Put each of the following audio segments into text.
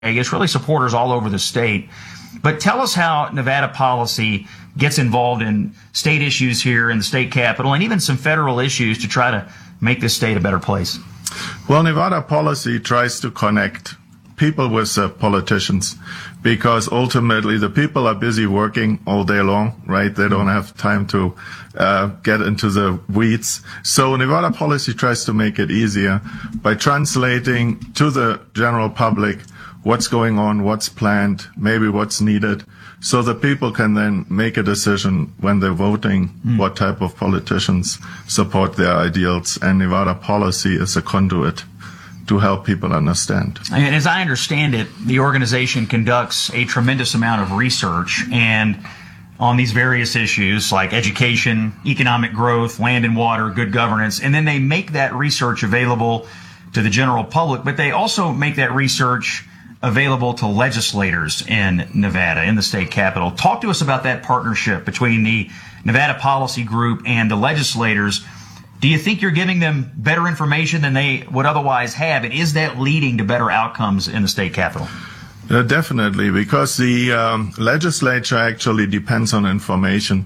Vegas, really supporters all over the state. But tell us how Nevada policy gets involved in state issues here in the state capitol and even some federal issues to try to make this state a better place. Well, Nevada policy tries to connect people with politicians, because ultimately the people are busy working all day long, right? They don't have time to get into the weeds. So Nevada policy tries to make it easier by translating to the general public what's going on, what's planned, maybe what's needed, so that people can then make a decision when they're voting what type of politicians support their ideals. And Nevada policy is a conduit to help people understand. And as I understand it, the organization conducts a tremendous amount of research and on these various issues like education, economic growth, land and water, good governance, and then they make that research available to the general public, but they also make that research available to legislators in Nevada, in the state capitol. Talk to us about that partnership between the Nevada Policy Group and the legislators. Do you think you're giving them better information than they would otherwise have? And is that leading to better outcomes in the state capitol? Definitely, because the legislature actually depends on information.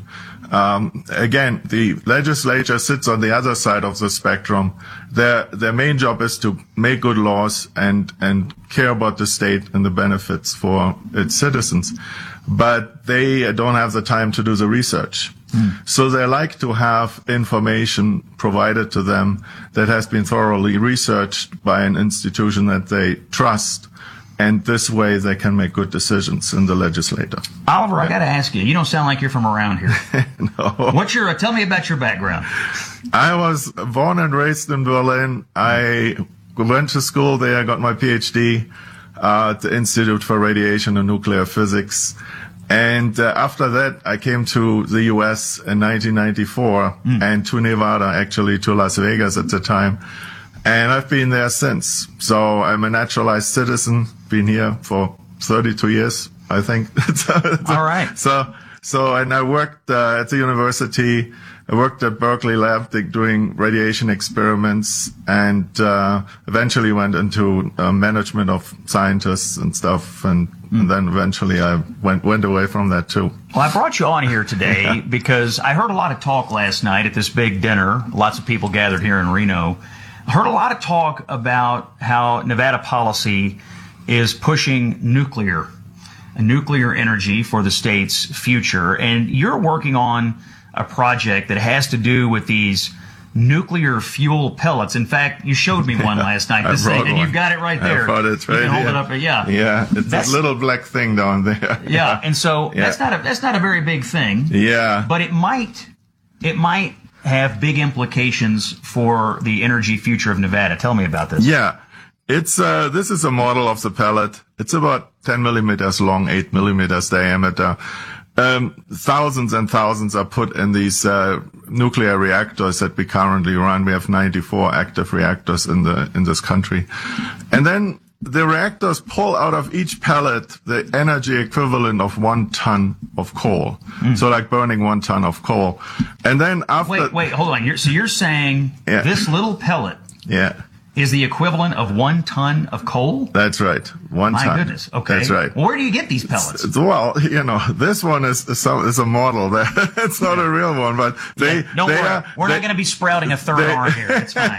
Again, the legislature sits on the other side of the spectrum. Their main job is to make good laws and care about the state and the benefits for its citizens. But they don't have the time to do the research. So they like to have information provided to them that has been thoroughly researched by an institution that they trust. And this way they can make good decisions in the legislature. Oliver, I got to ask you, you don't sound like you're from around here. No. Tell me about your background. I was born and raised in Berlin. I went to school there. I got my PhD at the Institute for Radiation and Nuclear Physics. And after that, I came to the U.S. in 1994 and to Nevada, actually to Las Vegas at the time. And I've been there since. So I'm a naturalized citizen, been here for 32 years, I think. All right. And I worked at the university. I worked at Berkeley Lab doing radiation experiments, and eventually went into management of scientists and stuff, and then eventually I went away from that too. Well, I brought you on here today because I heard a lot of talk last night at this big dinner. Lots of people gathered here in Reno. I heard a lot of talk about how Nevada policy is pushing nuclear energy for the state's future. And you're working on a project that has to do with these nuclear fuel pellets. In fact, you showed me one last night. And you've got it right there. I brought it right here. You can hold it up. Yeah. Yeah. It's a little black thing down there. Yeah. And so that's not a very big thing. Yeah. But it might have big implications for the energy future of Nevada. Tell me about this. Yeah. This is a model of the pellet. It's about 10 millimeters long, 8 millimeters diameter. Thousands and thousands are put in these nuclear reactors that we currently run. We have 94 active reactors in this country. And then the reactors pull out of each pellet the energy equivalent of 1 ton of coal. So like burning 1 ton of coal. And then after... Wait, hold on. So you're saying this little pellet is the equivalent of 1 ton of coal? That's right. 1 ton. My goodness. Okay. That's right. Well, where do you get these pellets? Well, this one is a model. It's not a real one, but we're not going to be sprouting a third arm here. It's fine.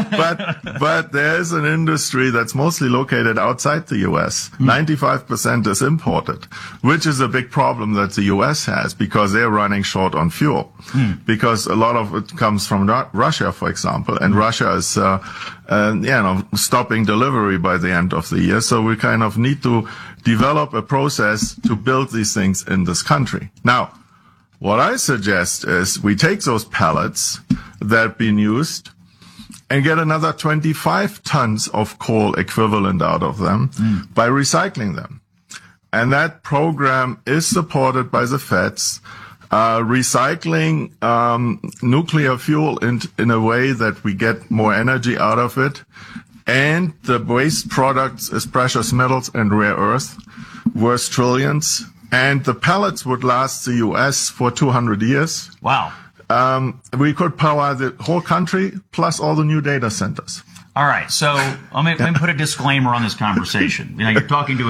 but there's an industry that's mostly located outside the U.S. 95% is imported, which is a big problem that the U.S. has because they're running short on fuel. Because a lot of it comes from Russia, for example, and Russia is stopping delivery by the end of the year. So we kind of need to develop a process to build these things in this country. Now, what I suggest is we take those pellets that have been used and get another 25 tons of coal equivalent out of them by recycling them. And that program is supported by the feds. Recycling nuclear fuel in a way that we get more energy out of it, and the waste products is precious metals and rare earth, worth trillions, and the pellets would last the U.S. for 200 years. Wow. We could power the whole country plus all the new data centers. All right, so let me put a disclaimer on this conversation. You're talking to